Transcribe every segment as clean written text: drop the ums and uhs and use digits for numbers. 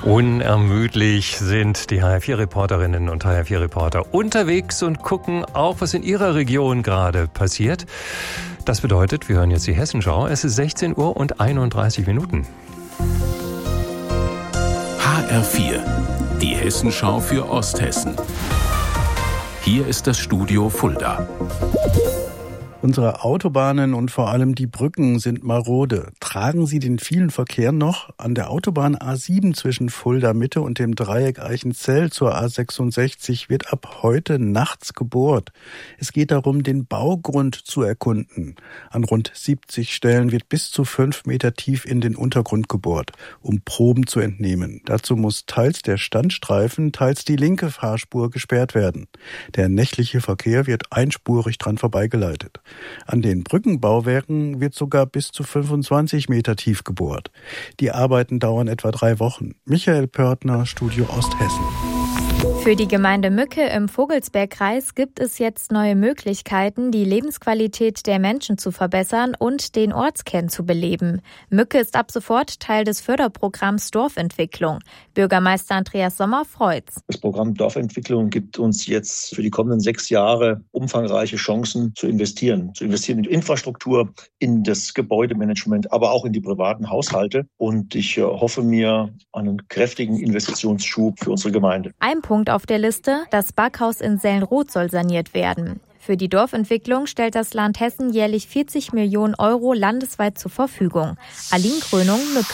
Unermüdlich sind die HR4-Reporterinnen und HR4-Reporter unterwegs und gucken auch, was in ihrer Region gerade passiert. Das bedeutet, wir hören jetzt die Hessenschau. Es ist 16 Uhr und 31 Minuten. HR4, die Hessenschau für Osthessen. Hier ist das Studio Fulda. Unsere Autobahnen und vor allem die Brücken sind marode. Tragen sie den vielen Verkehr noch? An der Autobahn A7 zwischen Fulda Mitte und dem Dreieck Eichenzell zur A66 wird ab heute nachts gebohrt. Es geht darum, den Baugrund zu erkunden. An rund 70 Stellen wird bis zu 5 Meter tief in den Untergrund gebohrt, um Proben zu entnehmen. Dazu muss teils der Standstreifen, teils die linke Fahrspur gesperrt werden. Der nächtliche Verkehr wird einspurig dran vorbeigeleitet. An den Brückenbauwerken wird sogar bis zu 25 Meter tief gebohrt. Die Arbeiten dauern etwa 3 Wochen. Michael Pörtner, Studio Osthessen. Für die Gemeinde Mücke im Vogelsbergkreis gibt es jetzt neue Möglichkeiten, die Lebensqualität der Menschen zu verbessern und den Ortskern zu beleben. Mücke ist ab sofort Teil des Förderprogramms Dorfentwicklung. Bürgermeister Andreas Sommer freut's. Das Programm Dorfentwicklung gibt uns jetzt für die kommenden 6 Jahre umfangreiche Chancen zu investieren. Zu investieren in die Infrastruktur, in das Gebäudemanagement, aber auch in die privaten Haushalte. Und ich hoffe mir einen kräftigen Investitionsschub für unsere Gemeinde. Ein Punkt auf der Liste: Das Backhaus in Sellenroth soll saniert werden. Für die Dorfentwicklung stellt das Land Hessen jährlich 40 Millionen Euro landesweit zur Verfügung. Aline Krönung, Mücke.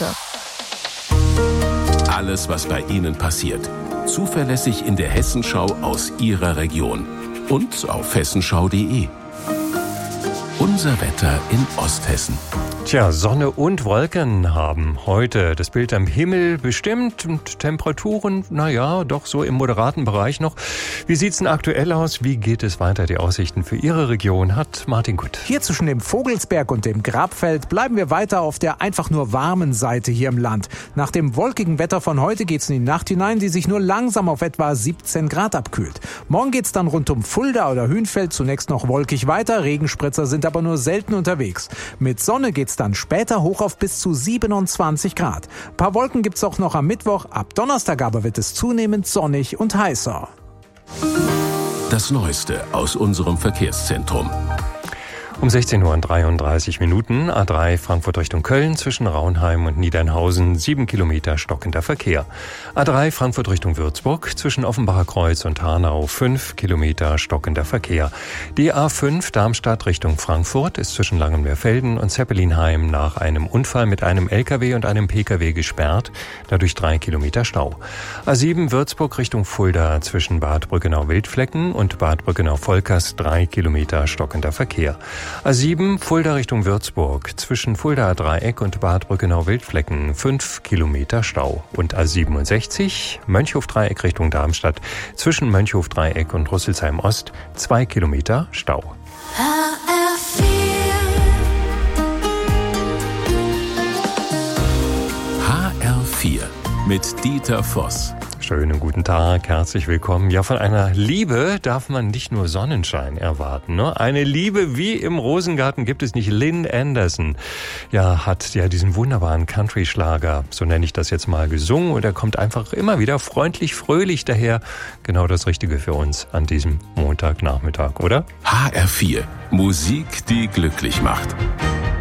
Alles, was bei Ihnen passiert, zuverlässig in der Hessenschau aus Ihrer Region und auf hessenschau.de. Unser Wetter in Osthessen. Tja, Sonne und Wolken haben heute das Bild am Himmel bestimmt und Temperaturen, doch so im moderaten Bereich noch. Wie sieht's denn aktuell aus? Wie geht es weiter? Die Aussichten für Ihre Region hat Martin Kutt. Hier zwischen dem Vogelsberg und dem Grabfeld bleiben wir weiter auf der einfach nur warmen Seite hier im Land. Nach dem wolkigen Wetter von heute geht's in die Nacht hinein, die sich nur langsam auf etwa 17 Grad abkühlt. Morgen geht's dann rund um Fulda oder Hünfeld zunächst noch wolkig weiter. Regenspritzer sind aber nur selten unterwegs. Mit Sonne geht's dann später hoch auf bis zu 27 Grad. Ein paar Wolken gibt's auch noch am Mittwoch. Ab Donnerstag aber wird es zunehmend sonnig und heißer. Das Neueste aus unserem Verkehrszentrum. Um 16 Uhr und 33 Minuten, A3 Frankfurt Richtung Köln zwischen Raunheim und Niedernhausen, 7 Kilometer stockender Verkehr. A3 Frankfurt Richtung Würzburg zwischen Offenbacher Kreuz und Hanau, 5 Kilometer stockender Verkehr. Die A5 Darmstadt Richtung Frankfurt ist zwischen Langenmeerfelden und Zeppelinheim nach einem Unfall mit einem LKW und einem PKW gesperrt, dadurch 3 Kilometer Stau. A7 Würzburg Richtung Fulda zwischen Bad Brückenau-Wildflecken und Bad Brückenau-Volkers, 3 Kilometer stockender Verkehr. A7 Fulda Richtung Würzburg zwischen Fulda Dreieck und Bad Brückenau-Wildflecken, 5 Kilometer Stau. Und A67 Mönchhof-Dreieck Richtung Darmstadt zwischen Mönchhof-Dreieck und Rüsselsheim Ost, 2 Kilometer Stau. HR4 mit Dieter Voss. Schönen guten Tag, herzlich willkommen. Ja, von einer Liebe darf man nicht nur Sonnenschein erwarten, ne? Eine Liebe wie im Rosengarten gibt es nicht. Lynn Anderson, hat diesen wunderbaren Country-Schlager, so nenne ich das jetzt mal, gesungen. Und er kommt einfach immer wieder freundlich, fröhlich daher. Genau das Richtige für uns an diesem Montagnachmittag, oder? HR4, Musik, die glücklich macht.